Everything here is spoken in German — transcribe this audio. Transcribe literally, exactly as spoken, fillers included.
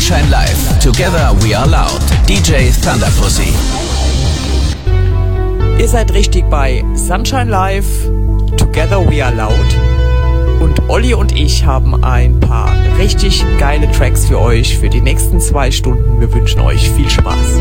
Sunshine Live. Together we are loud. D J Thunderpussy. Ihr seid richtig bei Sunshine Live. Together we are loud. Und Olli und ich haben ein paar richtig geile Tracks für euch für die nächsten zwei Stunden. Wir wünschen euch viel Spaß.